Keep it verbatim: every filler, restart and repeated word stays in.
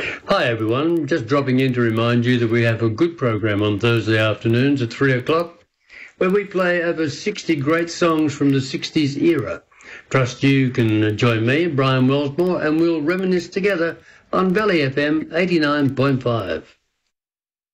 Hi everyone, just dropping in to remind you that we have a good program on Thursday afternoons at three o'clock where we play over sixty great songs from the sixties era. Trust you can join me, Brian Wellsmore, and we'll reminisce together on Valley F M eighty-nine point five.